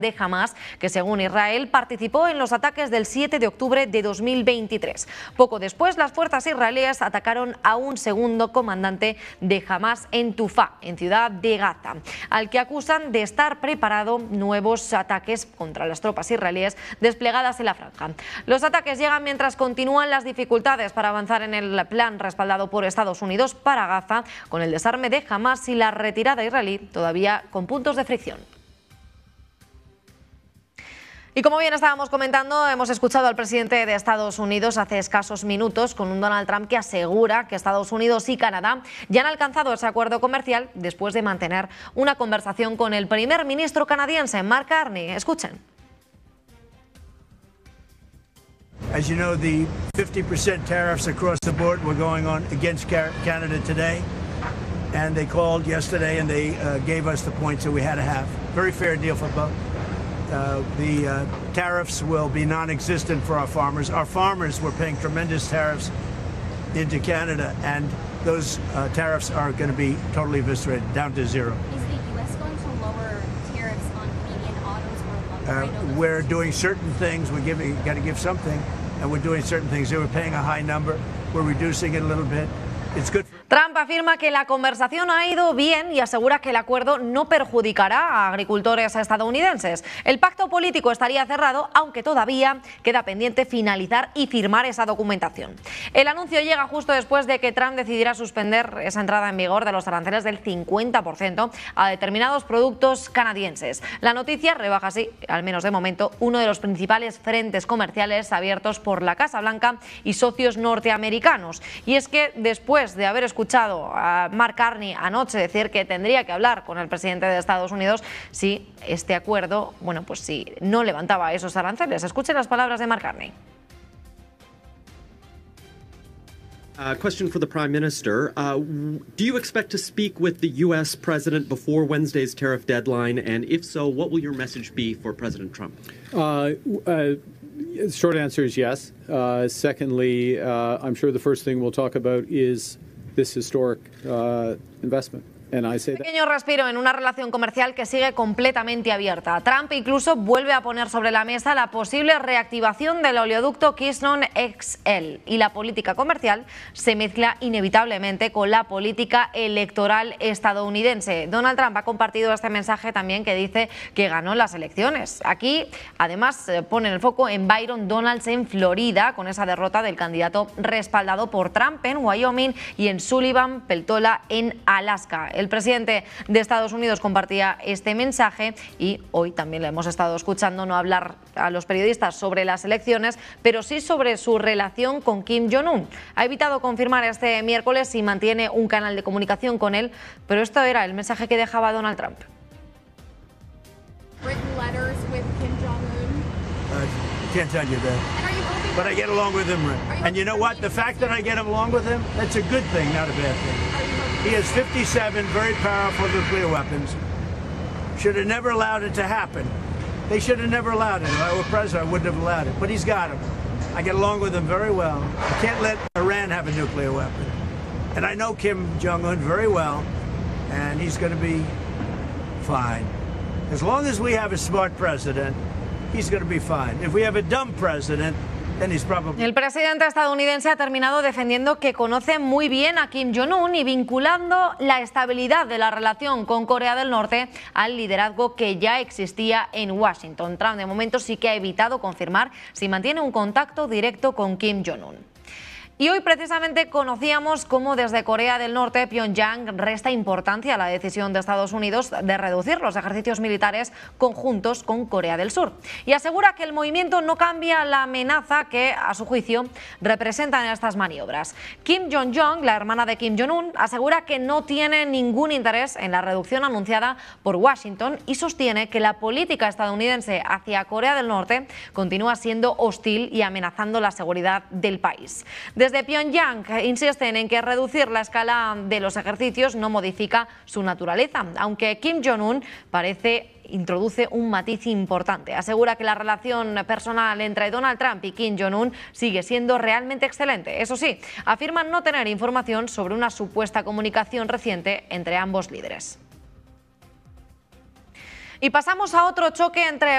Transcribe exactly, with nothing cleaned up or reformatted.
de Hamas, que según Israel participó en los ataques del siete de octubre de dos mil veintitrés. Poco después, las fuerzas israelíes atacaron a un segundo comandante de Hamas en Tufá, en Ciudad de Gaza, al que acusan de estar preparando nuevos ataques contra las tropas israelíes desplegadas en la franja. Los ataques llegan mientras continúan las dificultades para avanzar en el plan respaldado por Estados Unidos para Gaza, con el desarme de Hamas y la retirada israelí todavía con puntos de fricción. Y como bien estábamos comentando, hemos escuchado al presidente de Estados Unidos hace escasos minutos con un Donald Trump que asegura que Estados Unidos y Canadá ya han alcanzado ese acuerdo comercial después de mantener una conversación con el primer ministro canadiense, Mark Carney. Escuchen. As you know, the fifty percent tariffs across the board were going on against Canada today, and they called yesterday and they uh, gave us the points that we had to have. Very fair deal for both. Uh, the uh, tariffs will be non-existent for our farmers. Our farmers were paying tremendous tariffs into Canada, and those uh, tariffs are going to be totally eviscerated, down to zero. Is the U S going to lower tariffs on Canadian autos or lumber? Uh, we're doing certain things. We're giving, got to give something, and we're doing certain things. They were paying a high number. We're reducing it a little bit. It's good for Trump afirma que la conversación ha ido bien y asegura que el acuerdo no perjudicará a agricultores estadounidenses. El pacto político estaría cerrado, aunque todavía queda pendiente finalizar y firmar esa documentación. El anuncio llega justo después de que Trump decidiera suspender esa entrada en vigor de los aranceles del cincuenta por ciento a determinados productos canadienses. La noticia rebaja así, al menos de momento, uno de los principales frentes comerciales abiertos por la Casa Blanca y socios norteamericanos. Y es que después de haber escuchado escuchado a Mark Carney anoche decir que tendría que hablar con el presidente de Estados Unidos si este acuerdo, bueno, pues si no levantaba esos aranceles. Escuchen las palabras de Mark Carney. Uh, question for the Prime Minister. Uh, do you expect to speak with the U S President before Wednesday's tariff deadline? And if so, what will your message be for President Trump? Uh, uh, the short answer is yes. Uh, secondly, uh, I'm sure the first thing we'll talk about is this historic uh, investment. And I say that. Pequeño respiro en una relación comercial que sigue completamente abierta. Trump incluso vuelve a poner sobre la mesa la posible reactivación del oleoducto Keystone X L, y la política comercial se mezcla inevitablemente con la política electoral estadounidense. Donald Trump ha compartido este mensaje también que dice que ganó las elecciones. Aquí además pone el foco en Byron Donalds en Florida, con esa derrota del candidato respaldado por Trump en Wyoming, y en Sullivan Peltola en Alaska. El presidente de Estados Unidos compartía este mensaje y hoy también le hemos estado escuchando no hablar a los periodistas sobre las elecciones, pero sí sobre su relación con Kim Jong-un. Ha evitado confirmar este miércoles si mantiene un canal de comunicación con él, pero esto era el mensaje que dejaba Donald Trump. Written letters with Kim Jong-un? Uh, can't tell you that. And are you hoping But I get along with him. And you know what? The fact that I get along with him, that's a good thing, not a bad thing. He has fifty-seven very powerful nuclear weapons. Should have never allowed it to happen. They should have never allowed it. If I were president, I wouldn't have allowed it. But he's got them. I get along with him very well. I can't let Iran have a nuclear weapon. And I know Kim Jong-un very well, and he's going to be fine. As long as we have a smart president, he's going to be fine. If we have a dumb president, el presidente estadounidense ha terminado defendiendo que conoce muy bien a Kim Jong-un y vinculando la estabilidad de la relación con Corea del Norte al liderazgo que ya existía en Washington. Trump de momento sí que ha evitado confirmar si mantiene un contacto directo con Kim Jong-un. Y hoy precisamente conocíamos cómo desde Corea del Norte Pyongyang resta importancia a la decisión de Estados Unidos de reducir los ejercicios militares conjuntos con Corea del Sur. Y asegura que el movimiento no cambia la amenaza que, a su juicio, representan estas maniobras. Kim Jong-un, la hermana de Kim Jong-un, asegura que no tiene ningún interés en la reducción anunciada por Washington y sostiene que la política estadounidense hacia Corea del Norte continúa siendo hostil y amenazando la seguridad del país. Desde Desde Pyongyang insisten en que reducir la escala de los ejercicios no modifica su naturaleza, aunque Kim Jong-un parece introduce un matiz importante. Asegura que la relación personal entre Donald Trump y Kim Jong-un sigue siendo realmente excelente. Eso sí, afirman no tener información sobre una supuesta comunicación reciente entre ambos líderes. Y pasamos a otro choque entre